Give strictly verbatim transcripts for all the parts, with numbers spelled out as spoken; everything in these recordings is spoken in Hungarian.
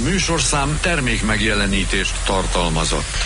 műsorszám termék megjelenítést tartalmazott.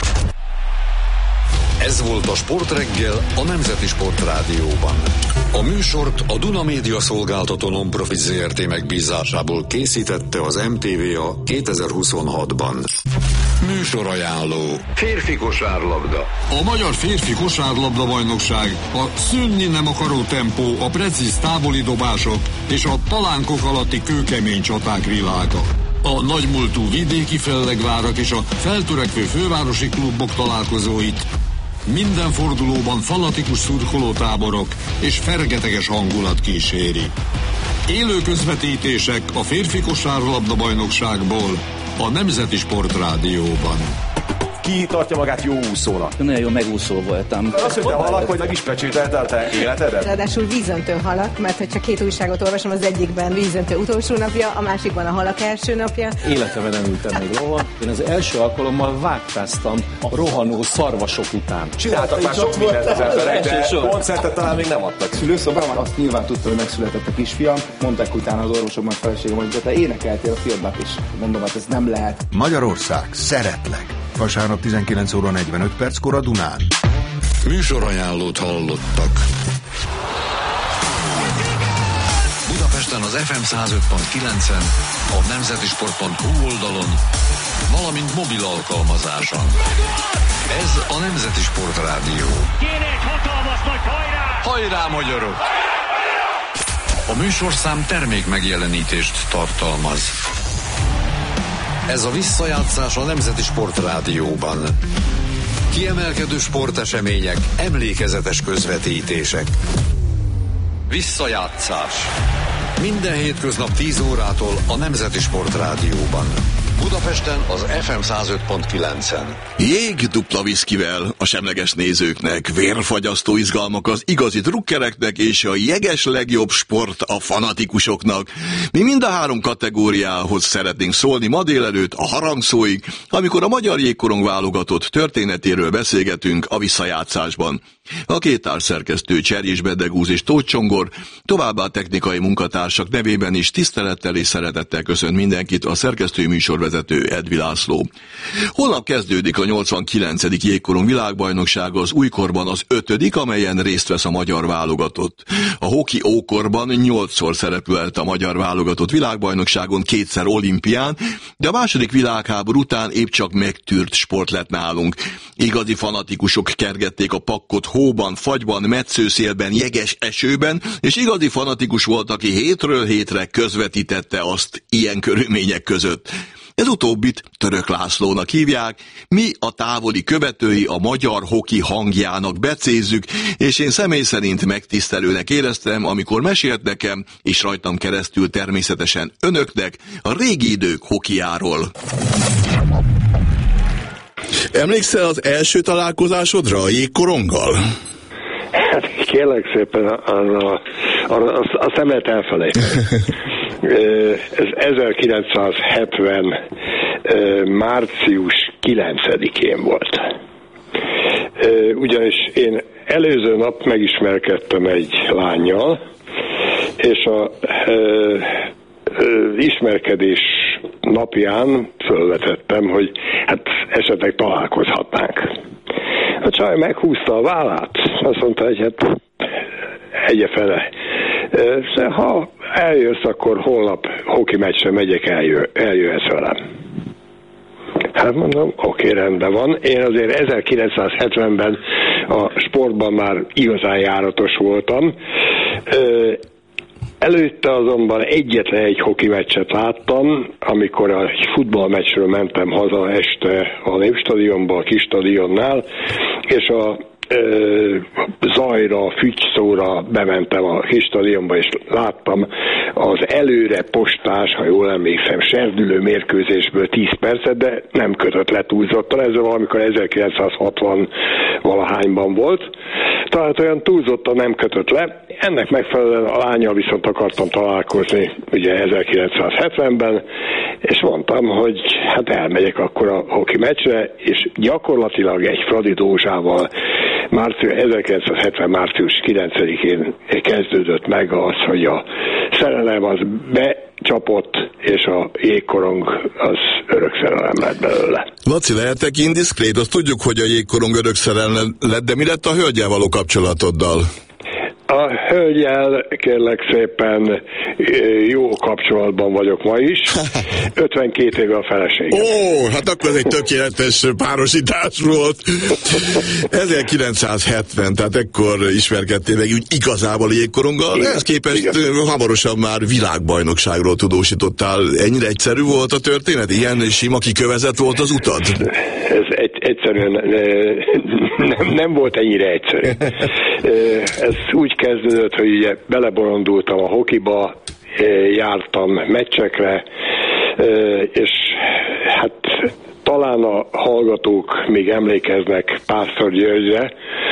Ez volt a Sportreggel a Nemzeti Sportrádióban. A műsort a Duna Média Szolgáltató Non-Profit zé er té megbízásából készítette az em té vé a kétezer-huszonhatban. Műsorajánló. Férfi kosárlabda. A Magyar Férfi Kosárlabda Bajnokság a szűnni nem akaró tempó, a precíz távoli dobások és a palánkok alatti kőkemény csaták világa. A nagymúltú vidéki fellegvárak és a feltörekvő fővárosi klubok találkozóit minden fordulóban fanatikus szurkolótáborok és fergeteges hangulat kíséri. Élő közvetítések a férfi kosárlabda bajnokságból a Nemzeti Sportrádióban. Ki tartja magát jó úszónak? Nagyon jó megúszó voltam. Azt, hogy te halak, hogy meg is pecsételte a te életedet? Ráadásul vízöntő halak, mert hogyha két újságot olvasom, az egyikben vízöntő utolsó napja, a másikban a halak első napja. Életemben nem ültem még lovon. Én az első alkalommal vágtáztam a rohanó szarvasok után. Csináltak már sok mindent az emberek, de koncertet talán még nem adtak. Szülőszobában azt nyilván tudta, hogy megszületett a kisfiam. Mondták utána az orvosok, majd feleségem, hogy te énekeltél a filmben is. Mondom, hát ez nem lehet. Magyarország, szeretlek. Vasárnap tizenkilenc óra negyvenöt perckor a Dunán. Műsorajánlót hallottak. Budapesten az ef em száz öt pont kilencen, a nemzetisport pont hu oldalon, valamint mobil alkalmazáson. Ez a Nemzeti Sportrádió. Kéne egy hatalmas nagy hajrá! Hajrá, magyarok! A műsorszám termék megjelenítést tartalmaz. Ez a visszajátszás a Nemzeti Sportrádióban. Kiemelkedő sportesemények, emlékezetes közvetítések. Visszajátszás. Minden hétköznap tíz órától a Nemzeti Sportrádióban. Budapesten az ef em száz öt pont kilencen. Jég dupla viszkivel a semleges nézőknek, vérfagyasztó izgalmak az igazi drukkereknek, és a jeges legjobb sport a fanatikusoknak. Mi mind a három kategóriához szeretnénk szólni ma délelőtt a harangszóig, amikor a magyar jégkorong válogatott történetéről beszélgetünk a visszajátszásban. A két társszerkesztő Cserjés Bedegúz és Tóth Csongor, továbbá a technikai munkatársak nevében is tisztelettel és szeretettel köszönt mindenkit a szerkesztői műsorvezető Edvi László. Holnap kezdődik a nyolcvankilencedik jégkorong világbajnoksága, az újkorban az ötödik, amelyen részt vesz a magyar válogatott. A hoki ókorban nyolcszor szerepelt a magyar válogatott világbajnokságon, kétszer olimpián, de a második világháború után épp csak megtűrt sport lett nálunk. Igazi fanatikusok kergették a pakkot hóban, fagyban, metszőszélben, jeges esőben, és igazi fanatikus volt, aki hétről hétre közvetítette azt ilyen körülmények között. Ez utóbbit Török Lászlónak hívják, mi a távoli követői a magyar hoki hangjának becézzük, és én személy szerint megtisztelőnek éreztem, amikor mesélt nekem, és rajtam keresztül természetesen önöknek, a régi idők hokiáról. Emlékszel az első találkozásodra a jégkoronggal? Hát kérlek szépen, az a, a, a, a szemet elfelejtem. Ez ezerkilencszázhetven március kilencedikén volt. Ugyanis én előző nap megismerkedtem egy lánnyal, és a ismerkedés napján fölvetettem, hogy hát esetleg találkozhatnánk. A csaj meghúzta a vállát, azt mondta, hogy hát egye fele. Ha eljössz, akkor holnap hoki meccsre megyek, eljö, eljöhetsz velem. Hát mondom, oké, rendben van. Én azért ezerkilencszázhetvenben a sportban már igazán járatos voltam. Előtte azonban egyetlen egy hoki meccset láttam, amikor a futballmeccsről mentem haza este a Népstadionba, a kis stadionnál, és a ö, zajra, fügyszóra bementem a kis stadionba, és láttam az előre postás, ha jól emlékszem, serdülő mérkőzésből tíz percet, de nem kötött le túlzottan, ez valamikor ezerkilencszázhatvan valahányban volt, tehát olyan túlzottan nem kötött le. Ennek megfelelően a lányal viszont akartam találkozni ugye ezerkilencszázhetvenben, és mondtam, hogy hát elmegyek akkor a hoki meccsre, és gyakorlatilag egy Fradi Dózsával március, ezerkilencszázhetven. március kilencedikén kezdődött meg az, hogy a szerelem az becsapott, és a jégkorong az örök szerelem lett belőle. Laci, lehetek indiszkrét? Azt tudjuk, hogy a jégkorong örök szerelem lett, de mi lett a hölgyel való kapcsolatoddal? A hölgyel kérlek szépen jó kapcsolatban vagyok ma is. ötvenkét éve a feleségem. Ó, hát akkor ez egy tökéletes párosítás volt. ezerkilencszázhetven, tehát ekkor ismerkedtél meg úgy igazából a jégkoronggal. Ehhez képest igen, hamarosan már világbajnokságról tudósítottál. Ennyire egyszerű volt a történet? Ilyen sima kikövezet volt az utad? Ez egy, egyszerűen nem, nem volt ennyire egyszerű. Ez úgy kezdődött, hogy ugye belebolondultam a hokiba, jártam meccsekre, és hát talán a hallgatók még emlékeznek Pásztor Györgyre,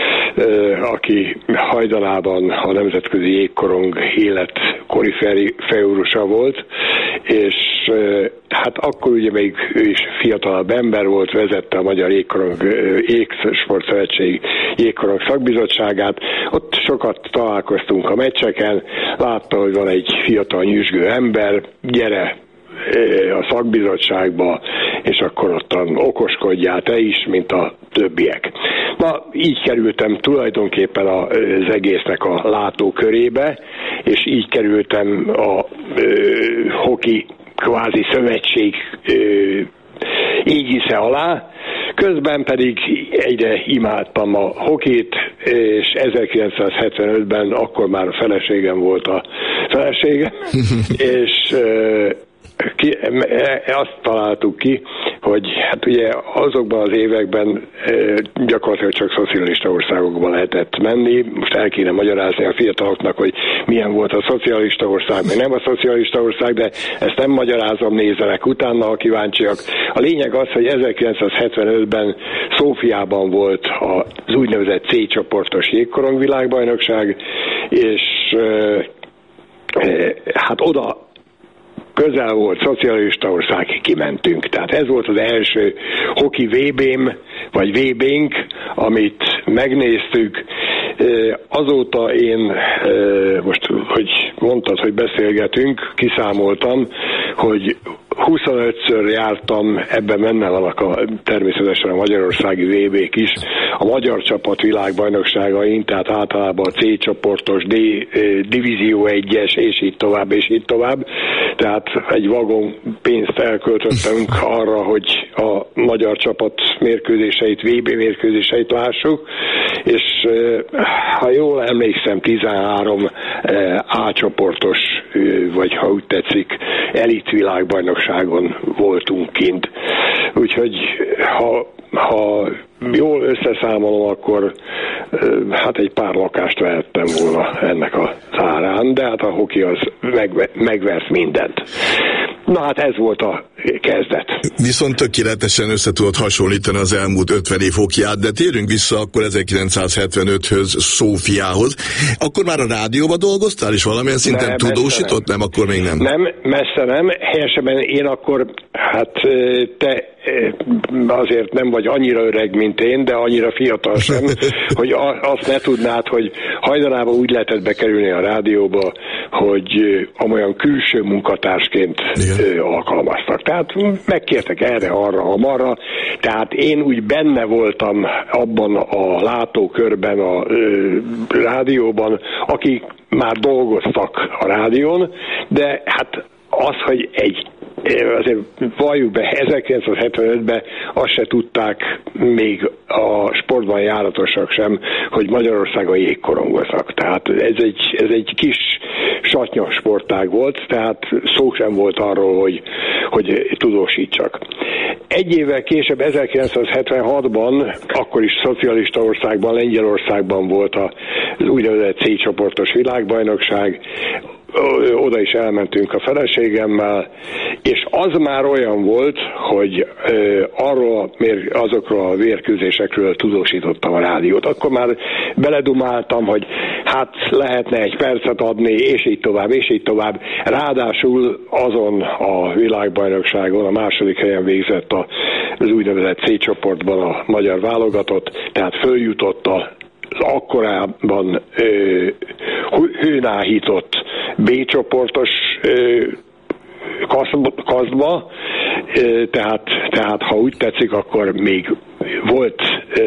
aki hajdanában a nemzetközi jégkorong életkori fejúrusa volt, és hát akkor ugye még ő is fiatalabb ember volt, vezette a Magyar Jégkorong Jégsportszövetség jégkorong szakbizottságát. Ott sokat találkoztunk a meccseken, látta, hogy van egy fiatal nyüzsgő ember, gyere a szakbizottságba, és akkor ottan okoskodjál te is, mint a többiek. Na, így kerültem tulajdonképpen az egésznek a látókörébe, és így kerültem a ö, hoki kvázi szövetség ö, égisze alá, közben pedig egyre imádtam a hokit, és ezerkilencszázhetvenötben akkor már a feleségem volt a feleségem, és ö, Ki, azt találtuk ki, hogy hát ugye azokban az években e, gyakorlatilag csak szocialista országokban lehetett menni. Most el kéne magyarázni a fiataloknak, hogy milyen volt a szocialista ország, meg nem a szocialista ország, de ezt nem magyarázom, nézzenek utána, ha kíváncsiak. A lényeg az, hogy ezerkilencszázhetvenötben Szófiában volt az úgynevezett C csoportos jégkorong világbajnokság, és e, e, hát oda közel volt, szocialista ország, kimentünk. Tehát ez volt az első hoki vé bém, vagy vé bénk, amit megnéztük. Azóta én, most, hogy mondtad, hogy beszélgetünk, kiszámoltam, hogy huszonötször jártam, ebben benne vannak a, természetesen a magyarországi vé bék is, a magyar csapat világbajnokságain, tehát általában a C csoportos, D, divízió egyes, és így tovább, és így tovább. Tehát egy vagon pénzt elköltöttünk arra, hogy a magyar csapat mérkőzéseit, vé bé mérkőzéseit lássuk, és ha jól emlékszem, tizenhárom A csoportos, vagy ha úgy tetszik, elit világbajnokságon voltunk kint. Úgyhogy ha, ha jól összeszámolom, akkor hát egy pár lakást vehettem volna ennek a árán, de hát a hoki az megve, megvert mindent. Na hát ez volt a kezdet. Viszont tökéletesen össze tudod hasonlítani az elmúlt ötven év hokiát, de térjünk vissza akkor ezerkilencszázhetvenöthöz, Szófiához. Akkor már a rádióban dolgoztál, és valamilyen szinten nem, tudósított? Nem. nem, akkor még nem. Nem, messze nem. Helyesebben én akkor, hát te azért nem vagy annyira öreg, mint én, de annyira fiatal sem, hogy azt ne tudnád, hogy hajdanában úgy lehetett bekerülni a rádióba, hogy amolyan külső munkatársként igen, alkalmaztak. Tehát megkértek erre, arra, amarra. Tehát én úgy benne voltam abban a látókörben a ö, rádióban, akik már dolgoztak a rádión, de hát az, hogy egy azért valljuk be, ezerkilencszázhetvenötben azt se tudták még a sportban járatosak sem, hogy Magyarországon jégkorongoznak. Tehát ez egy, ez egy kis satnya sportág volt, tehát szó sem volt arról, hogy, hogy tudósítsak. Egy évvel később, ezerkilencszázhetvenhatban, akkor is szocialista országban, Lengyelországban volt az úgynevezett C csoportos világbajnokság, oda is elmentünk a feleségemmel, és az már olyan volt, hogy arról, azokról a vérkőzésekről tudósítottam a rádiót. Akkor már beledumáltam, hogy hát lehetne egy percet adni, és így tovább, és így tovább. Ráadásul azon a világbajnokságon a második helyen végzett az úgynevezett C csoportban a magyar válogatott, tehát följutott a akkorában hőnáhított B csoportos kasztba, tehát, tehát ha úgy tetszik, akkor még volt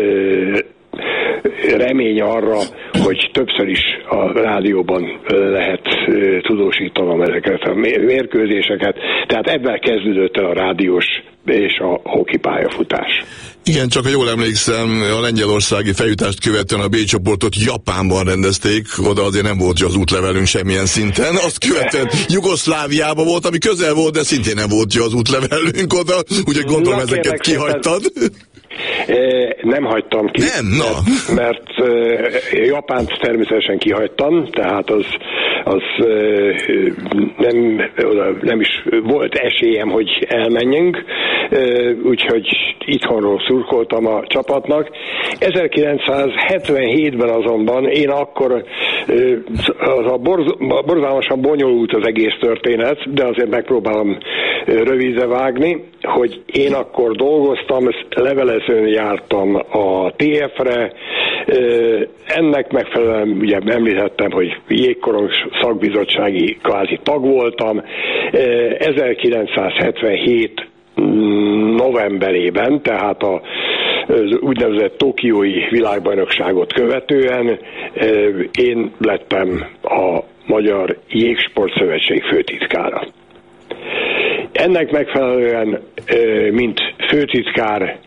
remény arra, hogy többször is a rádióban lehet tudósítanom ezeket a mérkőzéseket. Tehát ebben kezdődött el a rádiós és a hoki pályafutás. Igen, csak ha jól emlékszem, a lengyelországi feljutást követően a B csoportot Japánban rendezték, oda azért nem volt az útlevelünk semmilyen szinten. Azt követően Jugoszláviában volt, ami közel volt, de szintén nem volt az útlevelünk oda, úgyhogy gondolom na, ezeket kihagytad. Nem hagytam ki, nem, na. mert, mert Japánt természetesen kihagytam, tehát az, az nem, nem is volt esélyem, hogy elmenjünk, úgyhogy itthonról szurkoltam a csapatnak. ezerkilencszázhetvenhétben azonban én akkor, az a borz, borzalmasan bonyolult az egész történet, de azért megpróbálom rövidre vágni, hogy én akkor dolgoztam, levelezőn jártam a té ef-re, ennek megfelelően ugye említettem, hogy jégkorong szakbizottsági kvázi tag voltam. ezerkilencszázhetvenhét novemberében, tehát a az úgynevezett tokiói világbajnokságot követően én lettem a Magyar Jégsportszövetség főtitkára. Ennek megfelelően, mint főtitkár,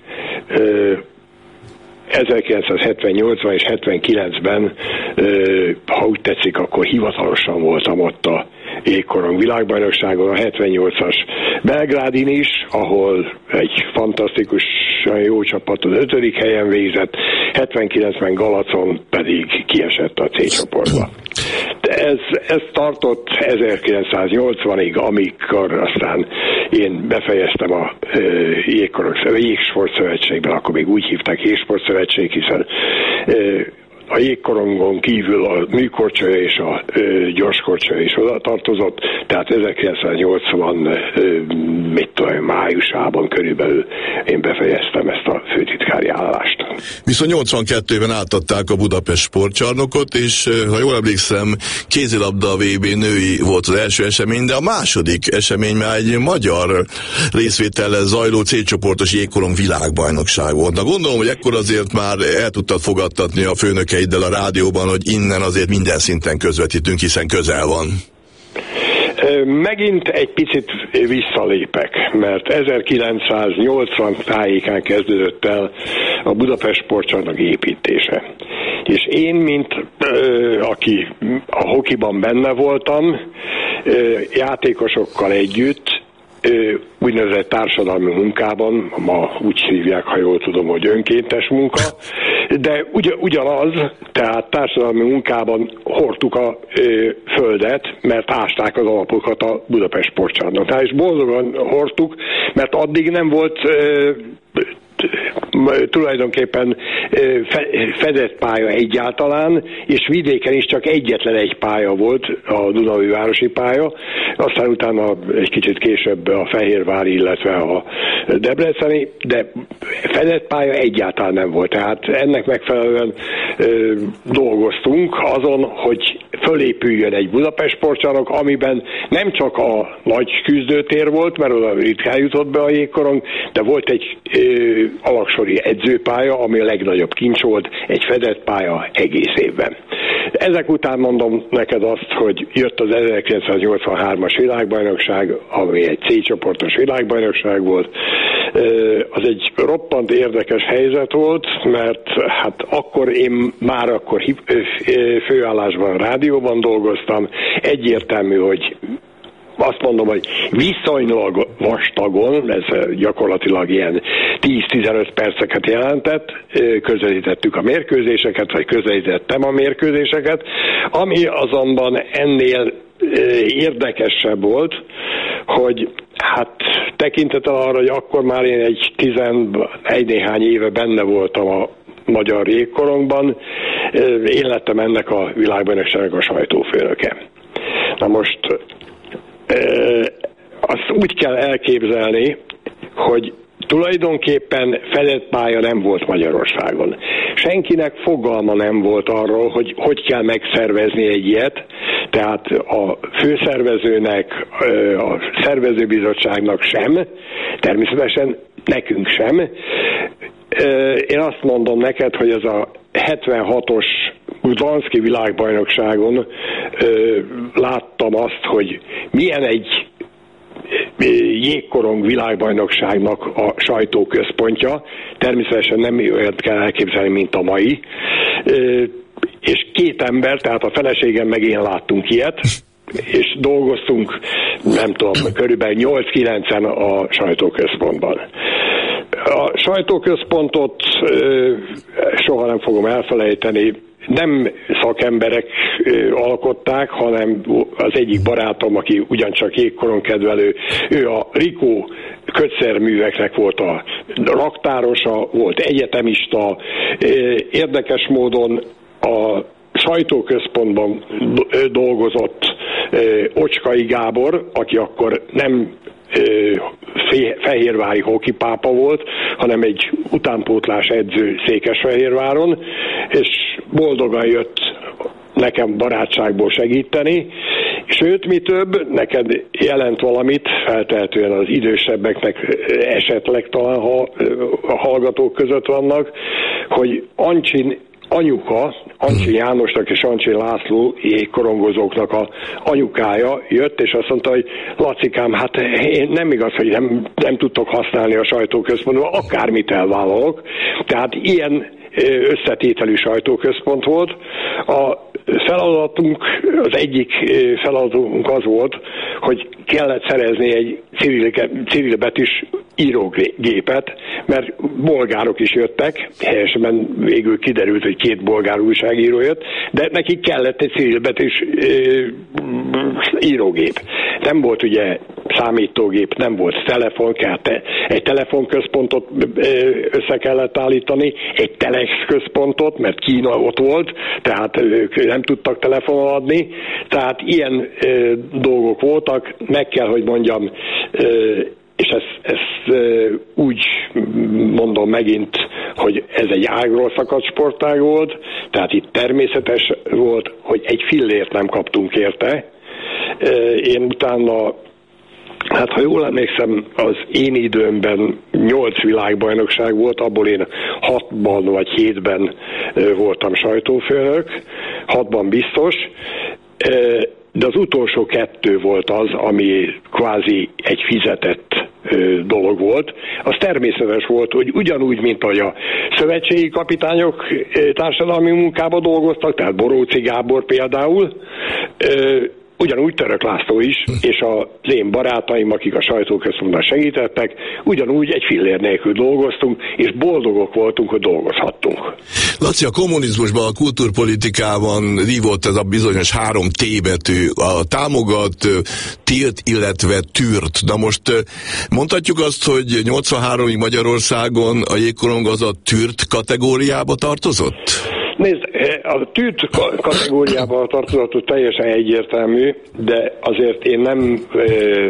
ezerkilencszázhetvennyolcban és hetvenkilencben, ha úgy tetszik, akkor hivatalosan voltam ott a jégkorong világbajnokságon, a hetvennyolcas Belgrádin is, ahol egy fantasztikusan jó csapat az ötödik helyen végzett, hetvenkilencben Galacon pedig kiesett a C csoportba. De ez, ez tartott ezerkilencszáznyolcvanig, amikor aztán én befejeztem a e, Jégsportszövetségben, akkor még úgy hívták Jégsportszövetség, hiszen e, a jégkorongon kívül a műkorcsolya és a ö, gyorskorcsolya is oda tartozott, tehát ezerkilencszáznyolcvan ö, mit tudom, májusában körülbelül én befejeztem ezt a főtitkári állást. Viszont nyolcvankettőben átadták a Budapest sportcsarnokot, és ha jól emlékszem, kézilabda vé bé női volt az első esemény, de a második esemény már egy magyar részvétellel zajló C csoportos jégkorong világbajnokság volt. Na gondolom, hogy ekkor azért már el tudtad fogadtatni a főnöke a rádióban, hogy innen azért minden szinten közvetítünk, hiszen közel van. Megint egy picit visszalépek, mert ezerkilencszáznyolcvan tájékán kezdődött el a Budapest sportcsarnok építése. És én, mint ö, aki a hokiban benne voltam, ö, játékosokkal együtt, úgynevezett társadalmi munkában, ma úgy hívják, ha jól tudom, hogy önkéntes munka, de ugy, ugyanaz, tehát társadalmi munkában hordtuk a ö, földet, mert ásták az alapokat a Budapest sportcsarnoknál, és boldogan hordtuk, mert addig nem volt ö, tulajdonképpen fedett pálya egyáltalán, és vidéken is csak egyetlen egy pálya volt, a Dunaúj városi pálya, aztán utána egy kicsit később a Fehérvári, illetve a Debreceni, de fedett pálya egyáltalán nem volt. Tehát ennek megfelelően ö, dolgoztunk azon, hogy fölépüljön egy Budapest sportcsarnok, amiben nem csak a nagy küzdőtér volt, mert oda ritkán jutott be a jégkorong, de volt egy ö, alaksori edzőpálya, ami a legnagyobb kincs volt, egy fedett pálya egész évben. Ezek után mondom neked azt, hogy jött az ezerkilencszáznyolcvanhármas világbajnokság, ami egy C csoportos világbajnokság volt. Az egy roppant érdekes helyzet volt, mert hát akkor én már akkor főállásban, rádióban dolgoztam. Egyértelmű, hogy azt mondom, hogy viszonylag vastagon, ez gyakorlatilag ilyen tíz-tizenöt perceket jelentett, közelítettük a mérkőzéseket, vagy közelítettem a mérkőzéseket, ami azonban ennél érdekesebb volt, hogy hát tekintettel arra, hogy akkor már én egy tizenegy néhány éve benne voltam a magyar jégkorongban, én lettem ennek a világbajnokságnak a sajtófőnöke. Na most azt úgy kell elképzelni, hogy tulajdonképpen fedett pálya nem volt Magyarországon. senkinek fogalma nem volt arról, hogy hogy kell megszervezni egy ilyet, tehát a főszervezőnek, a szervezőbizottságnak sem, természetesen nekünk sem. Én azt mondom neked, hogy ez a hetvenhatos Gdanszki világbajnokságon láttam azt, hogy milyen egy jégkorong világbajnokságnak a sajtóközpontja. Természetesen nem olyat kell elképzelni, mint a mai. És két ember, tehát a feleségem meg én láttunk ilyet, és dolgoztunk, nem tudom, körülbelül nyolc-kilencen a sajtóközpontban. A sajtóközpontot soha nem fogom elfelejteni, nem szakemberek alkották, hanem az egyik barátom, aki ugyancsak jégkorong kedvelő, ő a Rikó kötszerműveknek volt a raktárosa, volt egyetemista, érdekes módon a sajtóközpontban dolgozott Ocskai Gábor, aki akkor nem fehérvári hokipápa volt, hanem egy utánpótlás edző Székesfehérváron, és boldogan jött nekem barátságból segíteni, sőt, mi több, neked jelent valamit, feltehetően az idősebbeknek esetleg talán ha a hallgatók között vannak, hogy Ancsin anyuka, Ancsin Jánosnak és Ancsin László jégkorongozóknak a anyukája jött, és azt mondta, hogy Lacikám, hát én nem igaz, hogy nem, nem tudtok használni a sajtóközpontban, akármit elvállalok. Tehát ilyen összetételű sajtóközpont volt. A feladatunk, az egyik feladatunk az volt, hogy kellett szerezni egy civil, civilbetűs írógépet, mert bolgárok is jöttek, helyesen végül kiderült, hogy két bolgár újságíró jött, de nekik kellett egy civilbetűs írógép. Nem volt ugye számítógép, nem volt telefon, kellett egy telefonközpontot össze kellett állítani, egy telex központot, mert Kína ott volt, tehát ők nem tudtak telefonon adni, tehát ilyen ö, dolgok voltak, meg kell, hogy mondjam, ö, és ezt, ezt ö, úgy mondom megint, hogy ez egy ágról szakadt sportág volt, tehát itt természetes volt, hogy egy fillért nem kaptunk érte. Ö, én utána, hát ha jól emlékszem, az én időmben nyolc világbajnokság volt, abból én hatban vagy hétben voltam sajtófőnök, hatban biztos, de az utolsó kettő volt az, ami kvázi egy fizetett dolog volt. Az természetes volt, hogy ugyanúgy, mint ahogy a szövetségi kapitányok társadalmi munkába dolgoztak, tehát Boróci Gábor például, ugyanúgy Török László is, és az én barátaim, akik a sajtóközpontban segítettek, ugyanúgy egy fillér nélkül dolgoztunk, és boldogok voltunk, hogy dolgozhattunk. Laci, a kommunizmusban, a kultúrpolitikában vívott ez a bizonyos három T betű, a támogat, tilt, illetve tűrt. Na most mondhatjuk azt, hogy nyolcvanháromig Magyarországon a jégkorong az a tűrt kategóriába tartozott? Nézd, a tűrt kategóriában tartozott teljesen egyértelmű, de azért én nem e,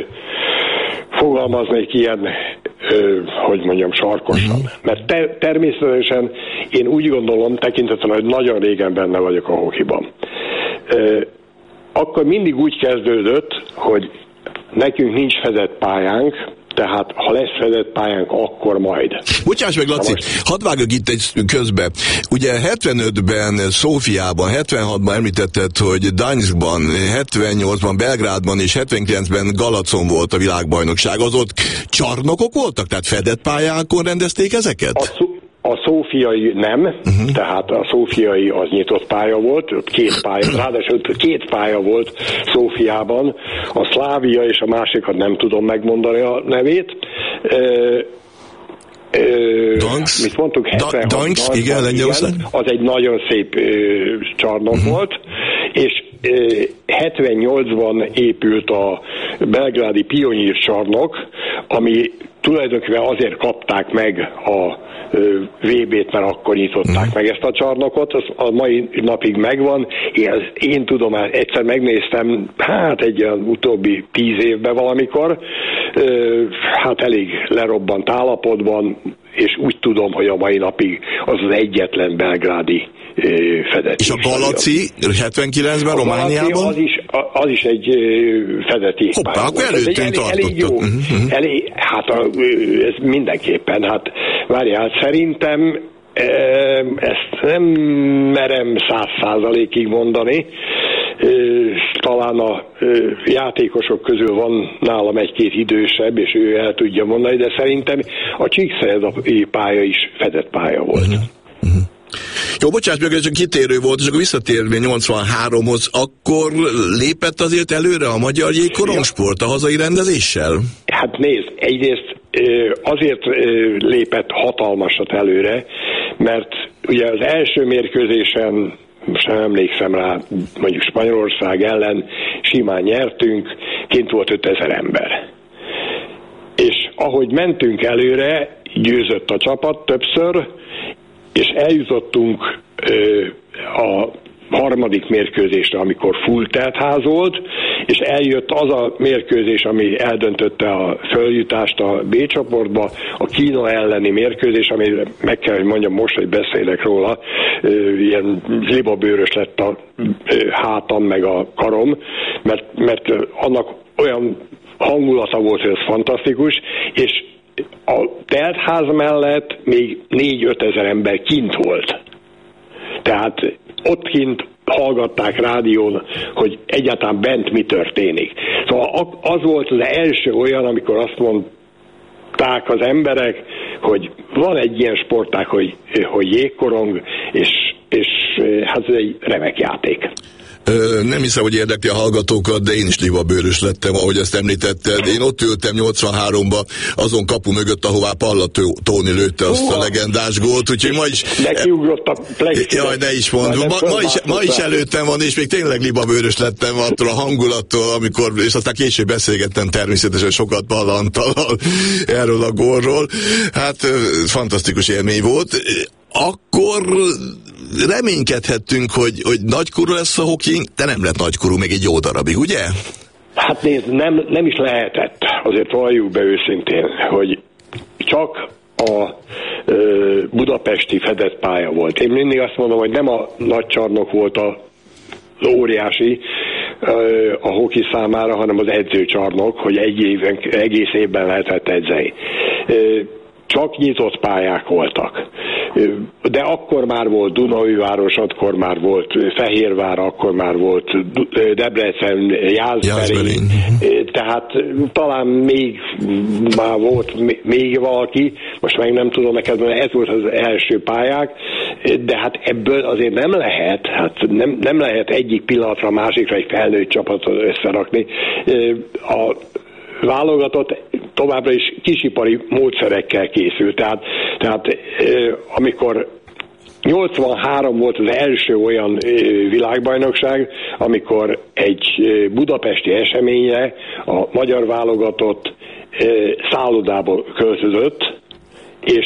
fogalmaznék ilyen, e, hogy mondjam, sarkosan. Mm-hmm. Mert te, természetesen én úgy gondolom, tekintetben, hogy nagyon régen benne vagyok a hokiban. E, akkor mindig úgy kezdődött, hogy nekünk nincs fedett pályánk, tehát ha lesz fedett pályánk, akkor majd. Bocsáss meg, Laci, hadd vágok itt egy közbe. Ugye hetvenötben Szófiában, hetvenhatban említetted, hogy Gdańskban, hetvennyolcban Belgrádban és hetvenkilencben Galacon volt a világbajnokság. Az ott csarnokok voltak? Tehát fedett pályákon rendezték ezeket? A szó- A szófiai nem, uh-huh. tehát a szófiai az nyitott pálya volt, két pálya, ráadásul két pálya volt Szófiában, a Szlávia és a másikat nem tudom megmondani a nevét. Ö, ö, Danks? Mit mondtuk? hetvenhat, Danks, igen, Lengyelország. Az egy nagyon szép ö, csarnok uh-huh. volt, és ö, hetvennyolcban épült a belgrádi Pionýr csarnok, ami tulajdonképpen azért kapták meg a vé bét, mert akkor nyitották mm. meg ezt a csarnokot, az a mai napig megvan. Én, én tudom, egyszer megnéztem, hát egy olyan utóbbi tíz évben valamikor, hát elég lerobbant állapotban, és úgy tudom, hogy a mai napig az az egyetlen belgrádi fedett. És a Galaci hetvenkilencben Romániában? Az is, az is egy fedett jégpálya. Hoppá, akkor előttünk tartottak. Elég jó. Uh-huh. Elég, hát a, ez mindenképpen. Hát várjál, szerintem ezt nem merem száz százalékig mondani. Talán a játékosok közül van nálam egy-két idősebb, és ő el tudja mondani, de szerintem a Csíkszeredai pálya is fedett pálya volt. Uh-huh. Uh-huh. Jó, bocsáss meg, ez csak kitérő volt, és akkor visszatérve nyolcvanháromhoz, akkor lépett azért előre a magyar jégkorongsport a hazai rendezéssel? Hát nézd, egyrészt azért lépett hatalmasat előre, mert ugye az első mérkőzésen, most nem emlékszem rá, mondjuk Spanyolország ellen simán nyertünk, kint volt ötezer ember. És ahogy mentünk előre, győzött a csapat többször, és eljutottunk ö, a harmadik mérkőzésre, amikor full teltház volt, és eljött az a mérkőzés, ami eldöntötte a följutást a B csoportba, a Kína elleni mérkőzés, amire meg kell, hogy mondjam most, hogy beszélek róla, ilyen libabőrös lett a hátam meg a karom, mert, mert annak olyan hangulata volt, hogy ez fantasztikus, és a teltház mellett még négy-ötezer ember kint volt. Tehát ott kint hallgatták rádión, hogy egyáltalán bent mi történik. Szóval az volt az első olyan, amikor azt mondták az emberek, hogy van egy ilyen sportág, hogy, hogy jégkorong, és, és hát ez egy remek játék. Ö, nem hiszem, hogy érdekli a hallgatókat, de én is libabőrös lettem, ahogy ezt említetted. Én ott ültem nyolcvanháromban azon kapu mögött, ahová Palla Tóni lőtte azt a legendás gólt, úgyhogy ma is... Nekiugrott a plexire. Jaj, ne is mondom. Ma, ma, is, ma is előttem van, és még tényleg libabőrös lettem attól a hangulattól, amikor, és aztán később beszélgettem természetesen sokat Palla Antallal erről a gólról. Hát fantasztikus élmény volt. Akkor reménykedhettünk, hogy, hogy nagykorú lesz a hoki, de nem lett nagykorú még egy jó darabig, ugye? Hát nézd, nem, nem is lehetett. Azért valljuk be őszintén, hogy csak a ö, budapesti fedett pálya volt. Én mindig azt mondom, hogy nem a nagy csarnok volt a óriási ö, a hoki számára, hanem az edzőcsarnok, hogy egy éven, egész évben lehetett edzeni. Ö, Csak nyitott pályák voltak. De akkor már volt Dunaújváros, akkor már volt Fehérvár, akkor már volt Debrecen, Jászberény. Tehát talán még már volt még valaki, most meg nem tudom neked, mert ez volt az első pályák, de hát ebből azért nem lehet, hát nem, nem lehet egyik pillanatra a másikra egy felnőtt csapatot összerakni. A válogatott továbbra is kisipari módszerekkel készült. Tehát, tehát amikor nyolcvanhárom volt az első olyan világbajnokság, amikor egy budapesti eseményre a magyar válogatott szállodából költözött, és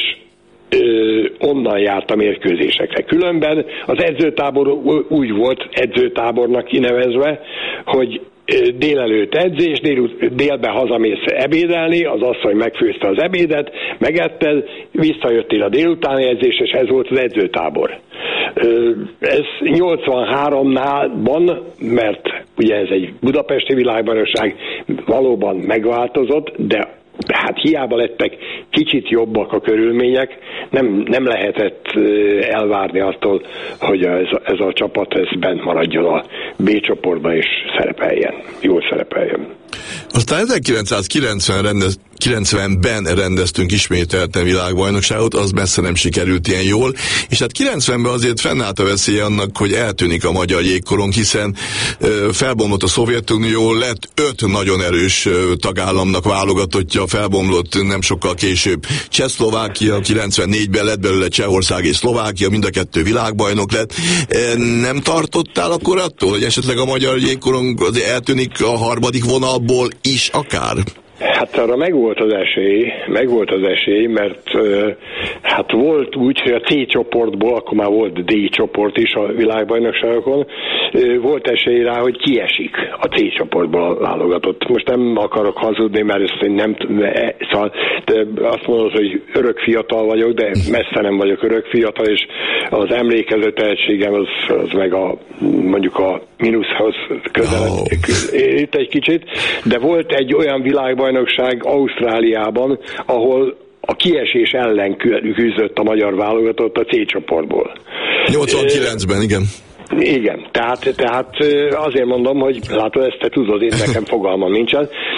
onnan járt a mérkőzésekre. Különben az edzőtábor úgy volt edzőtábornak kinevezve, hogy délelőtt edzés, dél, délben hazamész ebédelni, az asszony megfőzte az ebédet, megetted, visszajöttél a délutáni edzés, és ez volt az edzőtábor. Ez nyolcvanháromnál van, mert ugye ez egy budapesti világbajnokság, valóban megváltozott, de hát hiába lettek kicsit jobbak a körülmények, nem, nem lehetett elvárni attól, hogy ez, ez a csapat ez bent maradjon a B csoportban és szerepeljen, jól szerepeljen. Aztán ezerkilencszázkilencven rendez, kilencvenben rendeztünk ismételten világbajnokságot, az messze nem sikerült ilyen jól, és hát kilencvenben azért fennállt a veszély annak, hogy eltűnik a magyar jégkorong, hiszen ö, felbomlott a Szovjetunió, lett öt nagyon erős ö, tagállamnak válogatottja, felbomlott nem sokkal később Csehszlovákia, kilencvennégyben lett belőle Csehország és Szlovákia, mind a kettő világbajnok lett. E, nem tartottál akkor attól, hogy esetleg a magyar jégkorong azért eltűnik a harmadik vonalból is akár? Hát arra megvolt az esély, megvolt az esély, mert hát volt úgy, hogy a C csoportból, akkor már volt D csoport is a világbajnokságokon, volt esély rá, hogy kiesik a C csoportból a válogatott. Most nem akarok hazudni, mert ezt nem szóval, azt mondod, hogy örök fiatal vagyok, de messze nem vagyok örök fiatal, és az emlékező tehetségem az, az meg a mondjuk a mínuszhoz közel itt egy kicsit, de volt egy olyan világbajnokság Ausztráliában, ahol a kiesés ellen küzdött a magyar válogatott a C csoportból. nyolcvankilencben, igen. Igen, tehát, tehát azért mondom, hogy látod, ezt te tudod, én nekem fogalmam nincsen.